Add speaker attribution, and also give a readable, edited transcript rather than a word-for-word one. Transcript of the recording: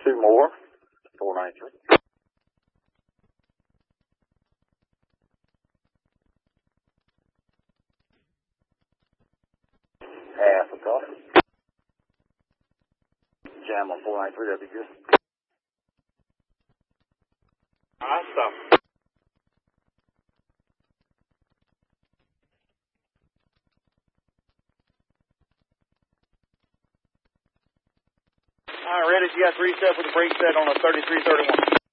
Speaker 1: Two more. 493. Half a coffee. Jam on 493, that'd be good.
Speaker 2: Awesome. All right, ready? You got 3 set with the brake set on a 3331.